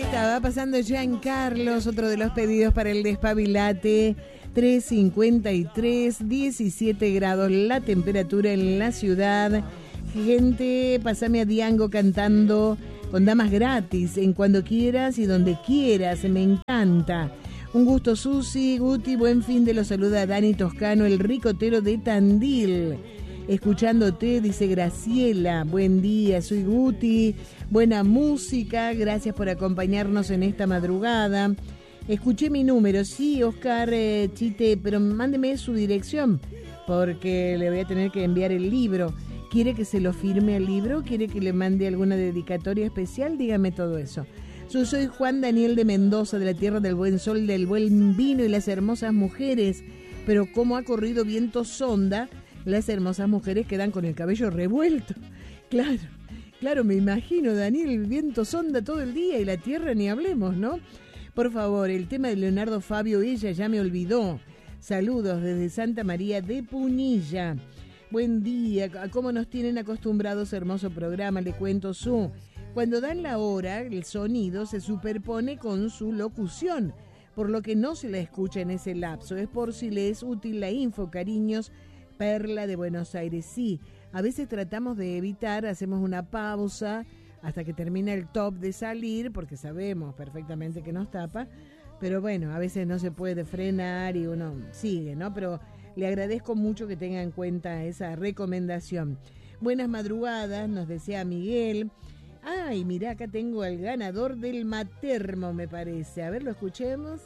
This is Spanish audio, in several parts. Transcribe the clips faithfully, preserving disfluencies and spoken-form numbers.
Estaba pasando Giancarlos, otro de los pedidos para el despabilate. Tres cincuenta y tres, diecisiete grados la temperatura en la ciudad. Gente, pasame a Diango cantando con damas gratis en cuando quieras y donde quieras. Me encanta. Un gusto, Susi, Guti, buen fin de los saluda Dani Toscano, el ricotero de Tandil. Escuchándote, dice Graciela, buen día, soy Guti, buena música, gracias por acompañarnos en esta madrugada. Escuché mi número, sí, Oscar eh, Chite, pero mándeme su dirección, porque le voy a tener que enviar el libro. ¿Quiere que se lo firme el libro? ¿Quiere que le mande alguna dedicatoria especial? Dígame todo eso. Yo soy Juan Daniel de Mendoza, de la tierra del buen sol, del buen vino y las hermosas mujeres. Pero como ha corrido viento sonda, las hermosas mujeres quedan con el cabello revuelto. Claro, claro, me imagino, Daniel, el viento sonda todo el día y la tierra ni hablemos, ¿no? Por favor, el tema de Leonardo Fabio, ella ya me olvidó. Saludos desde Santa María de Punilla. Buen día, ¿a cómo nos tienen acostumbrados? Hermoso programa, le cuento su... Cuando dan la hora, el sonido se superpone con su locución, por lo que no se la escucha en ese lapso. Es por si le es útil la info, cariños. Perla de Buenos Aires, sí. A veces tratamos de evitar, hacemos una pausa hasta que termina el top de salir, porque sabemos perfectamente que nos tapa, pero bueno, a veces no se puede frenar y uno sigue, ¿no? Pero le agradezco mucho que tenga en cuenta esa recomendación. Buenas madrugadas, nos desea Miguel. Ay, mirá, acá tengo al ganador del Matermo, me parece. A ver, lo escuchemos.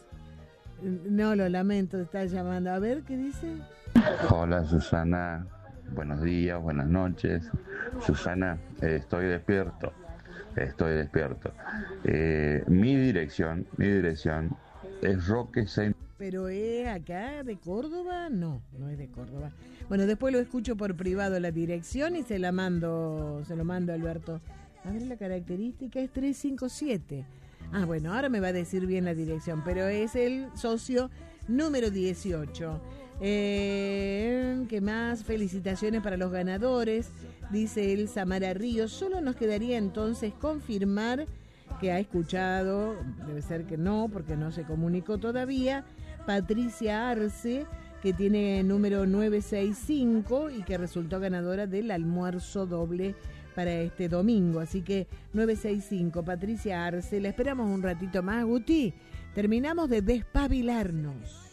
No, lo lamento, está llamando. A ver, ¿qué dice? Hola, Susana. Buenos días, buenas noches. Susana, eh, estoy despierto. Estoy despierto. Eh, mi dirección, mi dirección es Roque Saint. ¿Pero es acá de Córdoba? No, no es de Córdoba. Bueno, después lo escucho por privado la dirección y se la mando, se lo mando a Alberto. A ver, la característica es trescientos cincuenta y siete. Ah, bueno, ahora me va a decir bien la dirección, pero es el socio número dieciocho. Eh, ¿Qué más? Felicitaciones para los ganadores, dice el Samara Ríos. Solo nos quedaría entonces confirmar que ha escuchado, debe ser que no, porque no se comunicó todavía, Patricia Arce, que tiene número novecientos sesenta y cinco y que resultó ganadora del almuerzo doble para este domingo. Así que novecientos sesenta y cinco, Patricia Arce, la esperamos un ratito más, Guti. Terminamos de despabilarnos.